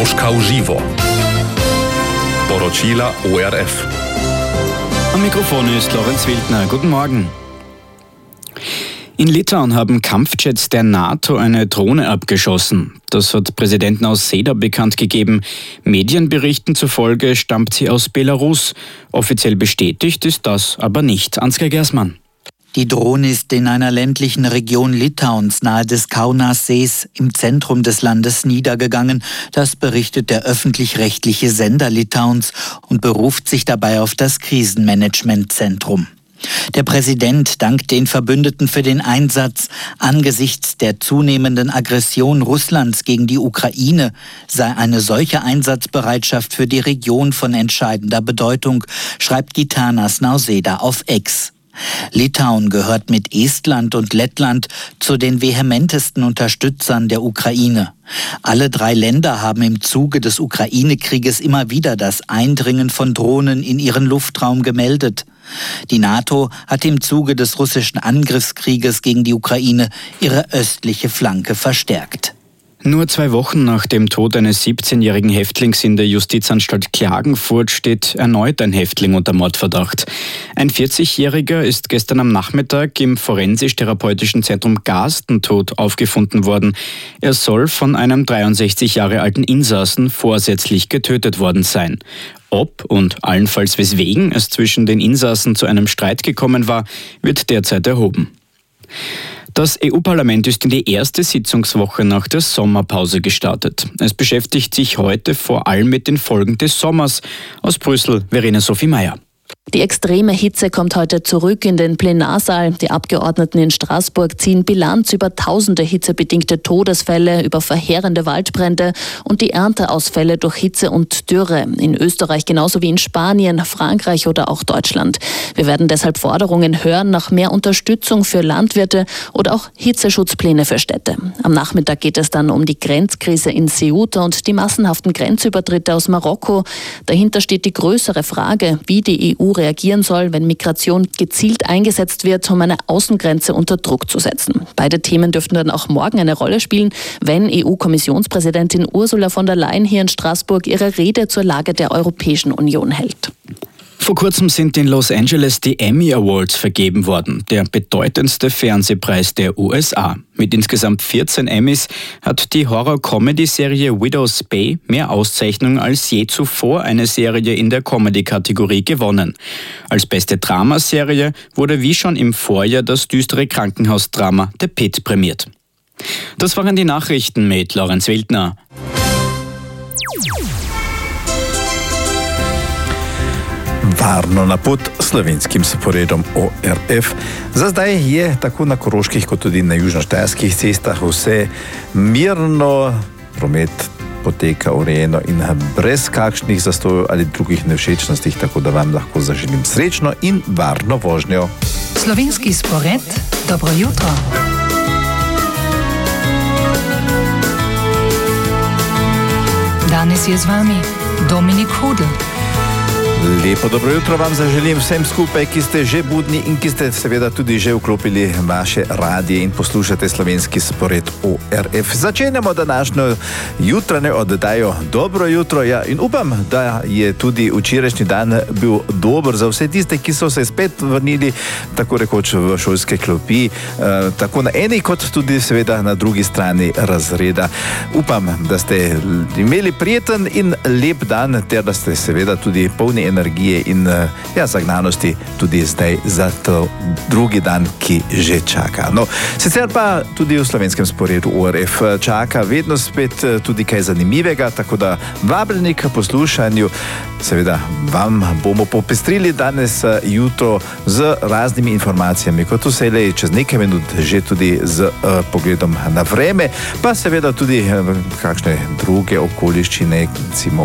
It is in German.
Troška v živo. Poročila ORF. Am Mikrofon ist Lorenz Wildner. Guten Morgen. In Litauen haben Kampfjets der NATO eine Drohne abgeschossen. Das hat Präsident Nausėda bekannt gegeben. Medienberichten zufolge stammt sie aus Belarus. Offiziell bestätigt ist das aber nicht. Ansgar Gersmann. Die Drohne ist in einer ländlichen Region Litauens nahe des Kaunassees im Zentrum des Landes niedergegangen. Das berichtet der öffentlich-rechtliche Sender Litauens und beruft sich dabei auf das Krisenmanagementzentrum. Der Präsident dankt den Verbündeten für den Einsatz. Angesichts der zunehmenden Aggression Russlands gegen die Ukraine sei eine solche Einsatzbereitschaft für die Region von entscheidender Bedeutung, schreibt Gitanas Nausėda auf X. Litauen gehört mit Estland und Lettland zu den vehementesten Unterstützern der Ukraine. Alle drei Länder haben im Zuge des Ukraine-Krieges immer wieder das Eindringen von Drohnen in ihren Luftraum gemeldet. Die NATO hat im Zuge des russischen Angriffskrieges gegen die Ukraine ihre östliche Flanke verstärkt. Nur 2 Wochen nach dem Tod eines 17-jährigen Häftlings in der Justizanstalt Klagenfurt steht erneut ein Häftling unter Mordverdacht. Ein 40-Jähriger ist gestern am Nachmittag im Forensisch-Therapeutischen Zentrum Garsten tot aufgefunden worden. Er soll von einem 63 Jahre alten Insassen vorsätzlich getötet worden sein. Ob und allenfalls weswegen es zwischen den Insassen zu einem Streit gekommen war, wird derzeit erhoben. Das EU-Parlament ist in die erste Sitzungswoche nach der Sommerpause gestartet. Es beschäftigt sich heute vor allem mit den Folgen des Sommers. Aus Brüssel, Verena Sophie Meyer. Die extreme Hitze kommt heute zurück in den Plenarsaal. Die Abgeordneten in Straßburg ziehen Bilanz über tausende hitzebedingte Todesfälle, über verheerende Waldbrände und die Ernteausfälle durch Hitze und Dürre. In Österreich genauso wie in Spanien, Frankreich oder auch Deutschland. Wir werden deshalb Forderungen hören nach mehr Unterstützung für Landwirte oder auch Hitzeschutzpläne für Städte. Am Nachmittag geht es dann um die Grenzkrise in Ceuta und die massenhaften Grenzübertritte aus Marokko. Dahinter steht die größere Frage, wie die EU reagieren soll, wenn Migration gezielt eingesetzt wird, um eine Außengrenze unter Druck zu setzen. Beide Themen dürften dann auch morgen eine Rolle spielen, wenn EU-Kommissionspräsidentin Ursula von der Leyen hier in Straßburg ihre Rede zur Lage der Europäischen Union hält. Vor kurzem sind in Los Angeles die Emmy Awards vergeben worden, der bedeutendste Fernsehpreis der USA. Mit insgesamt 14 Emmys hat die Horror-Comedy-Serie Widow's Bay mehr Auszeichnungen als je zuvor eine Serie in der Comedy-Kategorie gewonnen. Als beste Dramaserie wurde wie schon im Vorjahr das düstere Krankenhausdrama The Pit prämiert. Das waren die Nachrichten mit Lorenz Wildner. Varno na pot slovenskim sporedom ORF. Za zdaj je tako na koroških kot tudi na južnoštajerskih cestah vse mirno, promet poteka urejeno in brez kakšnih zastojev ali drugih nevšečnosti, tako da vam lahko zaželim srečno in varno vožnjo. Slovenski spored, dobro jutro. Danes je z vami Dominik Hudl. Lepo dobro jutro vam zaželim vsem skupaj, ki ste že budni in ki ste seveda tudi že vklopili vaše radije in poslušate slovenski spored ORF. Začenjamo današnjo jutranjo oddajo Dobro jutro. Ja, in upam, da je tudi včerajšnji dan bil dober za vse tiste, ki so se spet vrnili tako rekoč v šolske klopi, tako na eni kot tudi seveda na drugi strani razreda. Upam, da ste imeli prijeten in lep dan ter da ste seveda tudi polni energije in zagnanosti tudi zdaj za to drugi dan, ki že čaka. No, sicer pa tudi v slovenskem sporedu ORF čaka vedno spet tudi kaj zanimivega, tako da vabljeni k poslušanju. Seveda vam bomo popestrili danes jutro z raznimi informacijami, kot vselej čez nekaj minut že tudi z pogledom na vreme, pa seveda tudi kakšne druge okoliščine, recimo